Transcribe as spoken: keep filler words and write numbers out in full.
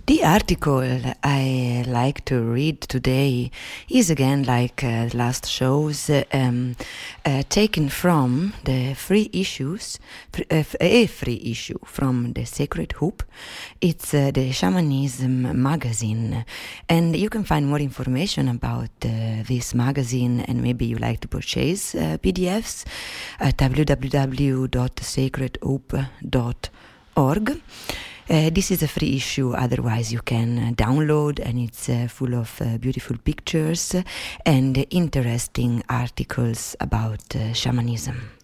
The article I like to read today is again like uh, last shows um, uh, taken from the free issues, uh, a free issue from the Sacred Hoop. It's uh, the Shamanism magazine, and you can find more information about uh, this magazine, and maybe you like to purchase uh, P D Fs at w w w dot sacred hoop dot org. Uh, this is a free issue, otherwise you can uh, download, and it's uh, full of uh, beautiful pictures and interesting articles about uh, shamanism.